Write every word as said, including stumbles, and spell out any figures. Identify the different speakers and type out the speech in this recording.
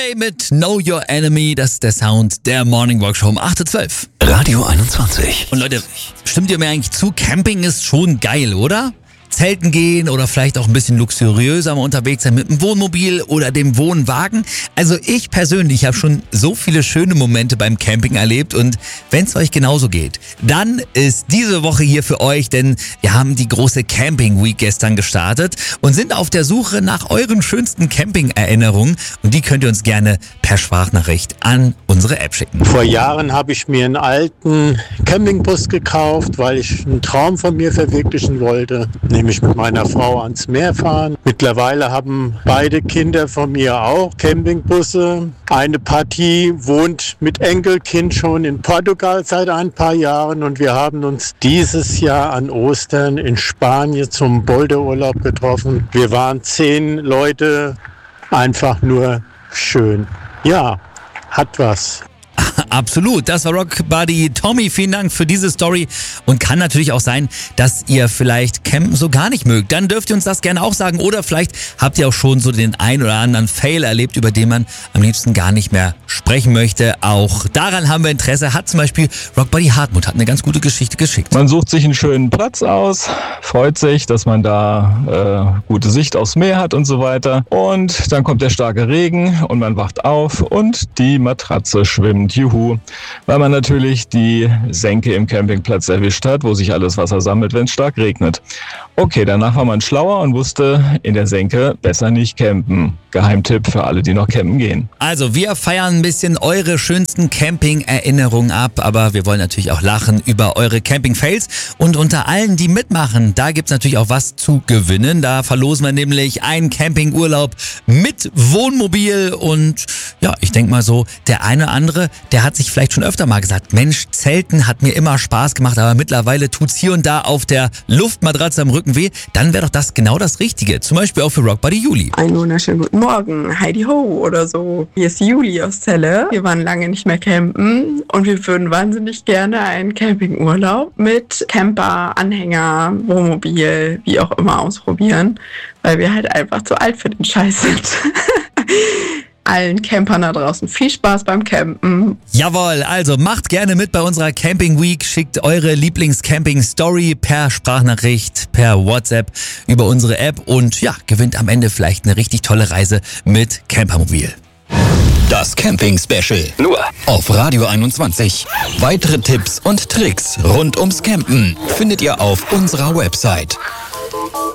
Speaker 1: Day mit Know Your Enemy. Das ist der Sound der Morning Walk Show um acht Uhr zwölf.
Speaker 2: Radio einundzwanzig.
Speaker 1: Und Leute, stimmt ihr mir eigentlich zu? Camping ist schon geil, oder? Zelten gehen oder vielleicht auch ein bisschen luxuriöser mal unterwegs sein mit dem Wohnmobil oder dem Wohnwagen. Also ich persönlich habe schon so viele schöne Momente beim Camping erlebt und wenn es euch genauso geht, dann ist diese Woche hier für euch, denn wir haben die große Camping Week gestern gestartet und sind auf der Suche nach euren schönsten Camping-Erinnerungen und die könnt ihr uns gerne per Sprachnachricht an unsere App schicken.
Speaker 3: Vor Jahren habe ich mir einen alten Campingbus gekauft, weil ich einen Traum von mir verwirklichen wollte. Nämlich mit meiner Frau ans Meer fahren. Mittlerweile haben beide Kinder von mir auch Campingbusse. Eine Partie wohnt mit Enkelkind schon in Portugal seit ein paar Jahren und wir haben uns dieses Jahr an Ostern in Spanien zum Boulderurlaub getroffen. Wir waren zehn Leute, einfach nur schön. Ja, hat was.
Speaker 1: Absolut, das war Rock Buddy Tommy. Vielen Dank für diese Story und kann natürlich auch sein, dass ihr vielleicht Campen so gar nicht mögt. Dann dürft ihr uns das gerne auch sagen oder vielleicht habt ihr auch schon so den ein oder anderen Fail erlebt, über den man am liebsten gar nicht mehr sprechen möchte. Auch daran haben wir Interesse. Hat zum Beispiel Rock Buddy Hartmut hat eine ganz gute Geschichte geschickt.
Speaker 4: Man sucht sich einen schönen Platz aus, freut sich, dass man da äh, gute Sicht aufs Meer hat und so weiter. Und dann kommt der starke Regen und man wacht auf und die Matratze schwimmt. Juhu, weil man natürlich die Senke im Campingplatz erwischt hat, wo sich alles Wasser sammelt, wenn es stark regnet. Okay, danach war man schlauer und wusste, in der Senke besser nicht campen. Geheimtipp für alle, die noch campen gehen.
Speaker 1: Also wir feiern ein bisschen eure schönsten Camping-Erinnerungen ab, aber wir wollen natürlich auch lachen über eure Camping-Fails. Und unter allen, die mitmachen, da gibt's natürlich auch was zu gewinnen. Da verlosen wir nämlich einen Campingurlaub mit Wohnmobil und ja, ich denke mal so, der eine oder andere, der hat sich vielleicht schon öfter mal gesagt, Mensch, Zelten hat mir immer Spaß gemacht, aber mittlerweile tut's hier und da auf der Luftmatratze am Rücken weh. Dann wäre doch das genau das Richtige. Zum Beispiel auch für Rock Buddy Juli.
Speaker 5: Einen wunderschönen guten Morgen, Heidi Ho oder so. Hier ist Juli aus Celle. Wir waren lange nicht mehr campen und wir würden wahnsinnig gerne einen Campingurlaub mit Camper, Anhänger, Wohnmobil, wie auch immer ausprobieren, weil wir halt einfach zu alt für den Scheiß sind. Allen Campern da draußen viel Spaß beim Campen.
Speaker 1: Jawohl, also macht gerne mit bei unserer Camping Week. Schickt eure Lieblings-Camping-Story per Sprachnachricht, per WhatsApp über unsere App und ja, gewinnt am Ende vielleicht eine richtig tolle Reise mit Campermobil.
Speaker 2: Das Camping-Special. Nur auf Radio einundzwanzig. Weitere Tipps und Tricks rund ums Campen findet ihr auf unserer Website.